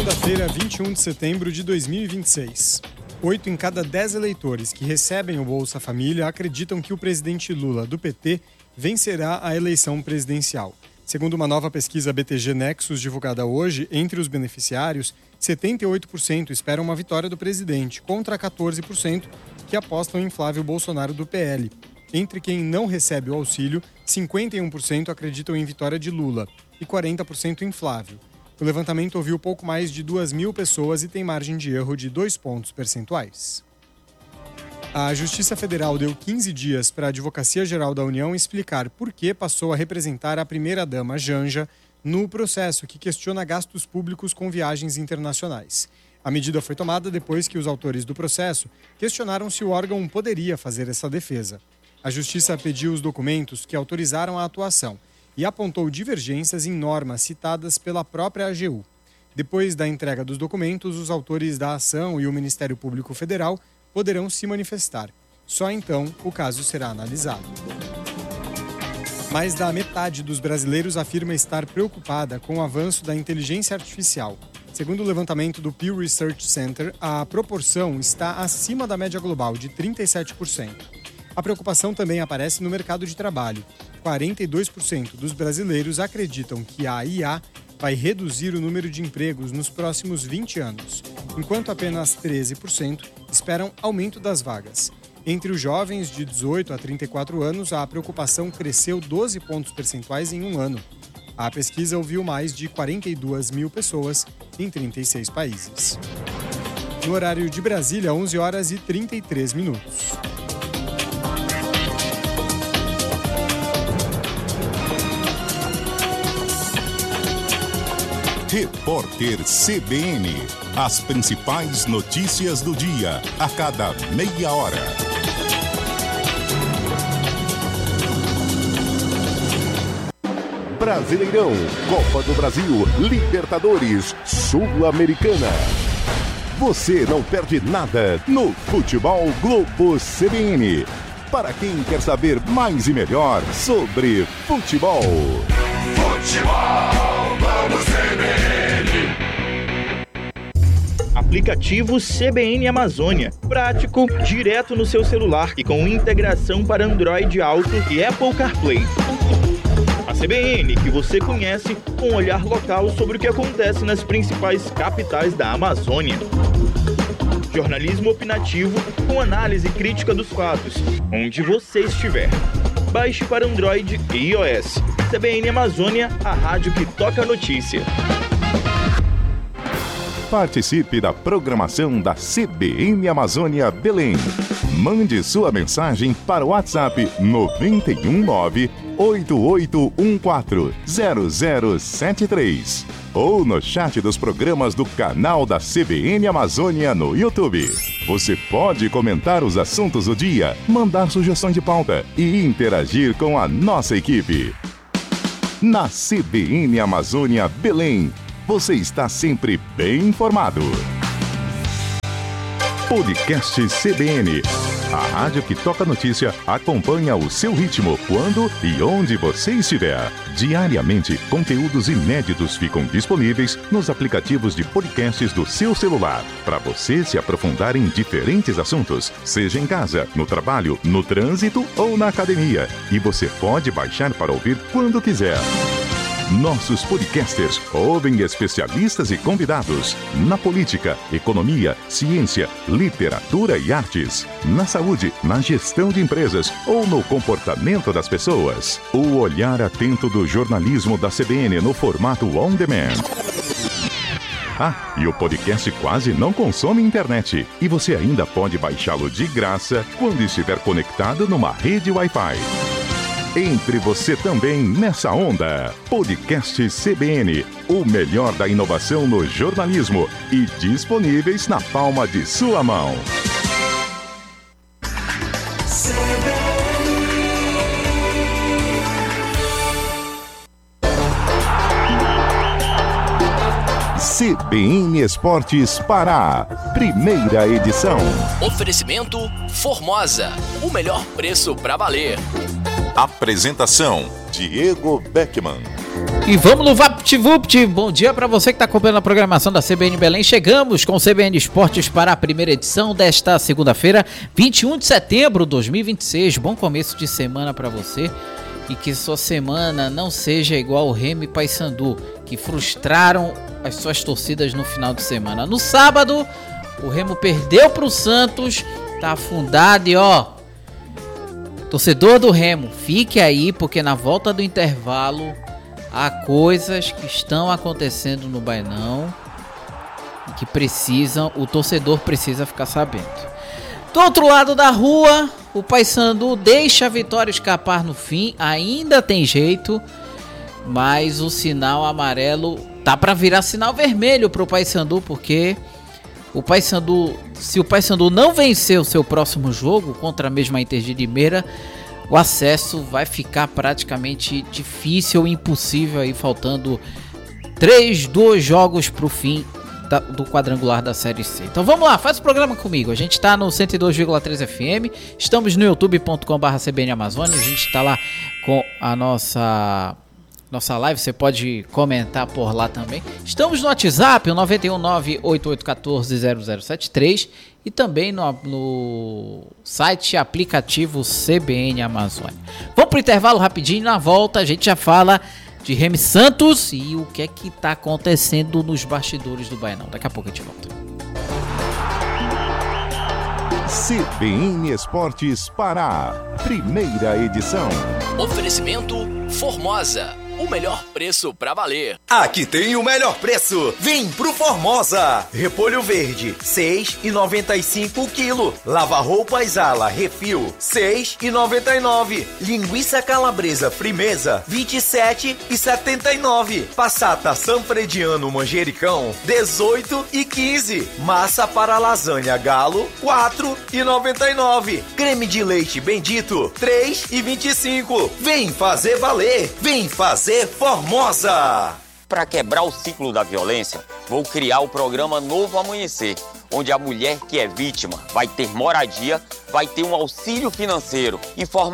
Segunda-feira, 21 de setembro de 2026. 8 em cada 10 eleitores que recebem o Bolsa Família acreditam que o presidente Lula, do PT, vencerá a eleição presidencial. Segundo uma nova pesquisa BTG Nexus divulgada hoje, entre os beneficiários, 78% esperam uma vitória do presidente, contra 14% que apostam em Flávio Bolsonaro do PL. Entre quem não recebe o auxílio, 51% acreditam em vitória de Lula e 40% em Flávio. O levantamento ouviu pouco mais de 2.000 pessoas e tem margem de erro de 2 pontos percentuais. A Justiça Federal deu 15 dias para a Advocacia Geral da União explicar por que passou a representar a primeira-dama Janja no processo que questiona gastos públicos com viagens internacionais. A medida foi tomada depois que os autores do processo questionaram se o órgão poderia fazer essa defesa. A Justiça pediu os documentos que autorizaram a atuação e apontou divergências em normas citadas pela própria AGU. Depois da entrega dos documentos, os autores da ação e o Ministério Público Federal poderão se manifestar. Só então o caso será analisado. Mais da metade dos brasileiros afirma estar preocupada com o avanço da inteligência artificial. Segundo o levantamento do Pew Research Center, a proporção está acima da média global, de 37%. A preocupação também aparece no mercado de trabalho. 42% dos brasileiros acreditam que a IA vai reduzir o número de empregos nos próximos 20 anos, enquanto apenas 13% esperam aumento das vagas. Entre os jovens de 18 a 34 anos, a preocupação cresceu 12 pontos percentuais em um ano. A pesquisa ouviu mais de 42 mil pessoas em 36 países. No horário de Brasília, 11 horas e 33 minutos. Repórter CBN. As principais notícias do dia, a cada meia hora. Brasileirão, Copa do Brasil, Libertadores, Sul-Americana. Você não perde nada no Futebol Globo CBN. Para quem quer saber mais e melhor sobre futebol. Futebol Globo CBN. Aplicativo CBN Amazônia. Prático, direto no seu celular e com integração para Android Auto e Apple CarPlay. A CBN que você conhece com um olhar local sobre o que acontece nas principais capitais da Amazônia. Jornalismo opinativo com análise crítica dos fatos, onde você estiver. Baixe para Android e iOS. CBN Amazônia, a rádio que toca a notícia. Participe da programação da CBN Amazônia Belém. Mande sua mensagem para o WhatsApp 919-8814-0073 ou no chat dos programas do canal da CBN Amazônia no YouTube. Você pode comentar os assuntos do dia, mandar sugestão de pauta e interagir com a nossa equipe. Na CBN Amazônia Belém, você está sempre bem informado. Podcast CBN. A rádio que toca notícia acompanha o seu ritmo quando e onde você estiver. Diariamente, conteúdos inéditos ficam disponíveis nos aplicativos de podcasts do seu celular, para você se aprofundar em diferentes assuntos, seja em casa, no trabalho, no trânsito ou na academia. E você pode baixar para ouvir quando quiser. Nossos podcasters ouvem especialistas e convidados na política, economia, ciência, literatura e artes, na saúde, na gestão de empresas ou no comportamento das pessoas. O olhar atento do jornalismo da CBN no formato on demand. Ah, e o podcast quase não consome internet e você ainda pode baixá-lo de graça quando estiver conectado numa rede Wi-Fi. Entre você também nessa onda. Podcast CBN, o melhor da inovação no jornalismo e disponíveis na palma de sua mão. CBN Esportes Pará, primeira edição. Oferecimento Formosa, o melhor preço para valer. Apresentação: Diego Beckman. E vamos no VaptVupt. Bom dia para você que está acompanhando a programação da CBN Belém. Chegamos com o CBN Esportes para a primeira edição desta segunda-feira, 21 de setembro de 2026. Bom começo de semana para você e que sua semana não seja igual o Remo e Paysandu, que frustraram as suas torcidas no final de semana. No sábado, o Remo perdeu para o Santos, tá afundado e torcedor do Remo, fique aí porque na volta do intervalo há coisas que estão acontecendo no Bainão e que o torcedor precisa ficar sabendo. Do outro lado da rua, o Paysandu deixa a vitória escapar no fim, ainda tem jeito, mas o sinal amarelo tá para virar sinal vermelho pro Paysandu, porque se o Paysandu não vencer o seu próximo jogo contra a mesma Inter de Limeira, o acesso vai ficar praticamente difícil ou impossível, aí faltando 2 jogos para o fim do quadrangular da Série C. Então vamos lá, faz o programa comigo. A gente está no 102,3 FM, estamos no youtube.com/CBN Amazônia, a gente está lá com a nossa live, você pode comentar por lá também. Estamos no WhatsApp, o 91988140073 e também no site aplicativo CBN Amazônia. Vamos pro intervalo rapidinho, na volta a gente já fala de Remo Santos e o que é que tá acontecendo nos bastidores do Bainão. Daqui a pouco a gente volta. CBN Esportes Pará, primeira edição. Oferecimento Formosa, o melhor preço pra valer. Aqui tem o melhor preço. Vem pro Formosa. Repolho verde, 6,95 o quilo. Lava-roupas Ala Refil, 6,99. Linguiça calabresa Frimeza, 27,79. Passata Sanfrediano Manjericão, 18,15. Massa para lasanha Galo, 4,99. Creme de leite Bendito, 3,25. Vem fazer valer. Vem fazer Formosa. Para quebrar o ciclo da violência, vou criar o programa Novo Amanhecer, onde a mulher que é vítima vai ter moradia, vai ter um auxílio financeiro,